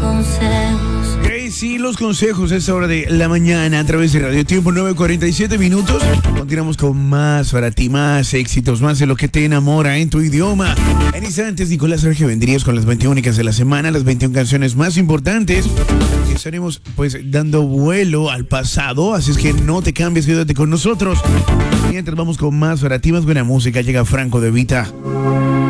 consejos. Sí, los consejos a esta hora de la mañana a través de Radio Tiempo, 9:47 minutos. Continuamos con más para ti, más éxitos, más de lo que te enamora en tu idioma. En instantes, Nicolás Sergio vendrías con las 21 únicas de la semana, las 21 canciones más importantes. Estaremos pues dando vuelo al pasado, así es que no te cambies, quédate con nosotros. Mientras vamos con más para ti, más buena música, llega Franco De Vita.